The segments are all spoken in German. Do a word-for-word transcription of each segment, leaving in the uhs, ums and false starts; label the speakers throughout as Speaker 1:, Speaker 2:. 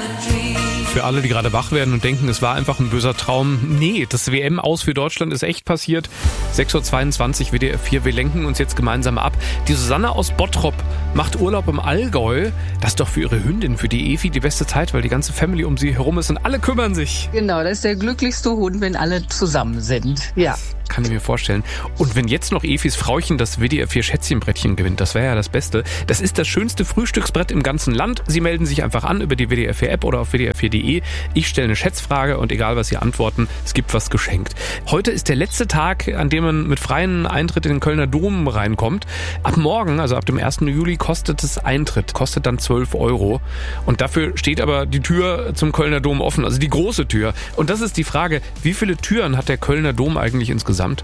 Speaker 1: Für alle, die gerade wach werden und denken, es war einfach ein böser Traum. Nee, das W M-Aus für Deutschland ist echt passiert. sechs Uhr zweiundzwanzig, W D R vier, wir lenken uns jetzt gemeinsam ab. Die Susanne aus Bottrop macht Urlaub im Allgäu. Das ist doch für ihre Hündin, für die Evi, die beste Zeit, weil die ganze Family um sie herum ist und alle kümmern sich.
Speaker 2: Genau, das ist der glücklichste Hund, wenn alle zusammen sind. Ja.
Speaker 1: Kann ich mir vorstellen. Und wenn jetzt noch Evis Frauchen das W D R vier Schätzchenbrettchen gewinnt, das wäre ja das Beste. Das ist das schönste Frühstücksbrett im ganzen Land. Sie melden sich einfach an über die W D R vier App oder auf W D R vier Punkt de. Ich stelle eine Schätzfrage und egal, was Sie antworten, es gibt was geschenkt. Heute ist der letzte Tag, an dem man mit freiem Eintritt in den Kölner Dom reinkommt. Ab morgen, also ab dem ersten Juli, kostet es Eintritt. Kostet dann zwölf Euro. Und dafür steht aber die Tür zum Kölner Dom offen, also die große Tür. Und das ist die Frage, wie viele Türen hat der Kölner Dom eigentlich insgesamt?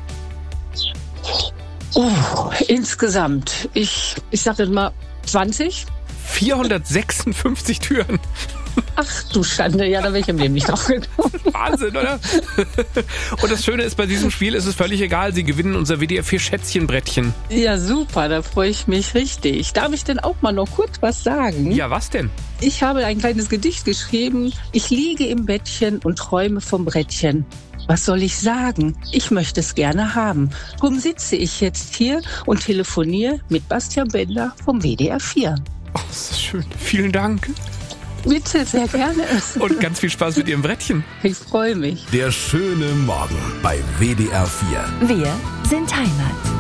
Speaker 2: Oh, insgesamt, ich, ich sag jetzt mal zwanzig.
Speaker 1: vierhundertsechsundfünfzig Türen.
Speaker 2: Ach du Schande, ja, da wäre ich im Leben nicht drauf gekommen.
Speaker 1: Wahnsinn, oder? Und das Schöne ist, bei diesem Spiel ist es völlig egal, Sie gewinnen unser W D R vier Schätzchenbrettchen.
Speaker 2: Ja, super, da freue ich mich richtig. Darf ich denn auch mal noch kurz was sagen?
Speaker 1: Ja, was denn?
Speaker 2: Ich habe ein kleines Gedicht geschrieben. Ich liege im Bettchen und träume vom Brettchen. Was soll ich sagen? Ich möchte es gerne haben. Drum sitze ich jetzt hier und telefoniere mit Bastian Bender vom W D R vier.
Speaker 1: Oh, das ist schön. Vielen Dank.
Speaker 2: Bitte, sehr gerne.
Speaker 1: Und ganz viel Spaß mit Ihrem Brettchen.
Speaker 2: Ich freue mich.
Speaker 3: Der schöne Morgen bei W D R vier.
Speaker 4: Wir sind Heimat.